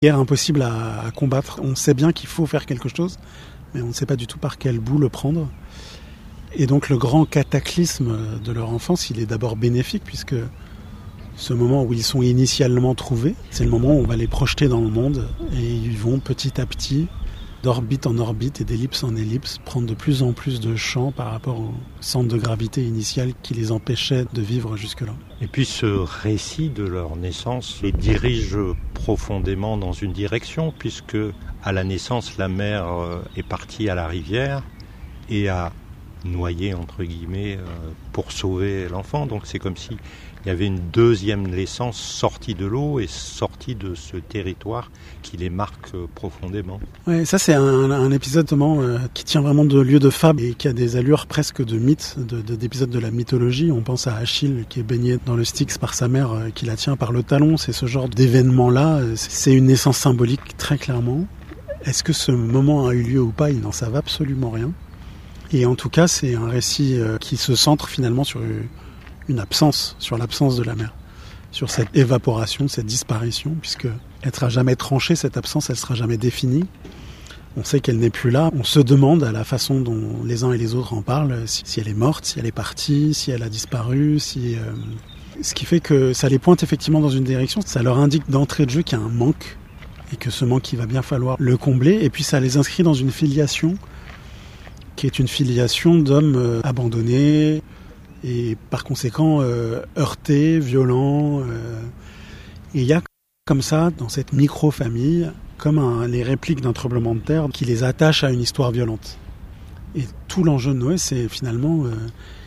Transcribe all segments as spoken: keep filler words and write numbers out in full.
Guerre impossible à, à combattre. On sait bien qu'il faut faire quelque chose, mais on ne sait pas du tout par quel bout le prendre. Et donc le grand cataclysme de leur enfance, il est d'abord bénéfique, puisque ce moment où ils sont initialement trouvés, c'est le moment où on va les projeter dans le monde, et ils vont petit à petit, d'orbite en orbite et d'ellipse en ellipse, prendre de plus en plus de champ par rapport au centre de gravité initial qui les empêchait de vivre jusque-là. Et puis ce récit de leur naissance les dirige profondément dans une direction, puisque à la naissance, la mère est partie à la rivière et a noyé, entre guillemets, pour sauver l'enfant. Donc c'est comme si il y avait une deuxième naissance sortie de l'eau et sortie de ce territoire qui les marque profondément. Ouais, ça c'est un, un épisode euh, qui tient vraiment de lieu de fable et qui a des allures presque de mythe, de, de, d'épisodes de la mythologie. On pense à Achille qui est baigné dans le Styx par sa mère euh, qui la tient par le talon. C'est ce genre d'événement-là. C'est une naissance symbolique très clairement. Est-ce que ce moment a eu lieu ou pas? Ils n'en savent absolument rien. Et en tout cas, c'est un récit euh, qui se centre finalement sur une absence, sur l'absence de la mère, sur cette évaporation, cette disparition, puisque elle sera jamais tranchée, cette absence, elle sera jamais définie. On sait qu'elle n'est plus là. On se demande, à la façon dont les uns et les autres en parlent, si, si elle est morte, si elle est partie, si elle a disparu, si... Euh... Ce qui fait que ça les pointe effectivement dans une direction, ça leur indique d'entrée de jeu qu'il y a un manque, et que ce manque, il va bien falloir le combler, et puis ça les inscrit dans une filiation qui est une filiation d'hommes euh, abandonnés, et par conséquent euh, heurtés, violents. Euh, et il y a comme ça, dans cette micro-famille, comme un, les répliques d'un tremblement de terre qui les attachent à une histoire violente. Et tout l'enjeu de Noé, c'est finalement... Euh,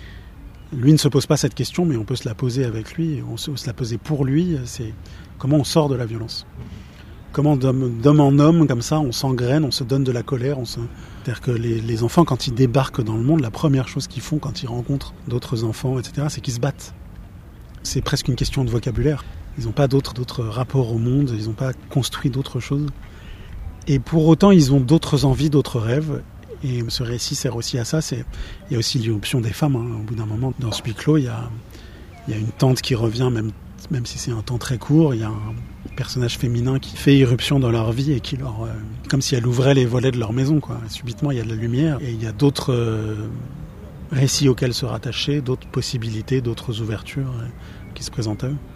lui ne se pose pas cette question, mais on peut se la poser avec lui, on peut se la poser pour lui, c'est comment on sort de la violence. Comment d'homme, d'homme en homme, comme ça, on s'engraine, on se donne de la colère. On se... C'est-à-dire que les, les enfants, quand ils débarquent dans le monde, la première chose qu'ils font quand ils rencontrent d'autres enfants, et cetera, c'est qu'ils se battent. C'est presque une question de vocabulaire. Ils n'ont pas d'autres, d'autres rapports au monde, ils n'ont pas construit d'autres choses. Et pour autant, ils ont d'autres envies, d'autres rêves. Et ce récit sert aussi à ça. C'est... Il y a aussi l'option des femmes. Hein. Au bout d'un moment, dans ce huis clos, il y a, il y a une tante qui revient, même, même si c'est un temps très court. Il y a un personnage féminin qui fait irruption dans leur vie et qui leur... Euh, comme si elle ouvrait les volets de leur maison, quoi. Subitement, il y a de la lumière et il y a d'autres euh, récits auxquels se rattacher, d'autres possibilités, d'autres ouvertures euh, qui se présentent à eux.